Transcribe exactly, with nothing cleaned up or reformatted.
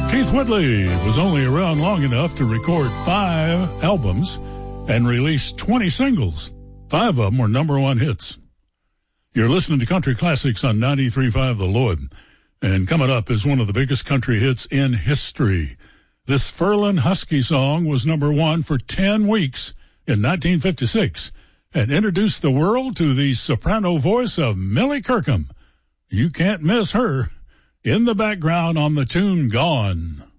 Keith Whitley was only around long enough to record five albums and release twenty singles. Five of them were number one hits. You're listening to Country Classics on ninety-three point five The Lloyd. And coming up is one of the biggest country hits in history. This Furlan Husky song was number one for ten weeks in nineteen fifty-six and introduced the world to the soprano voice of Millie Kirkham. You can't miss her in the background on the tune Gone.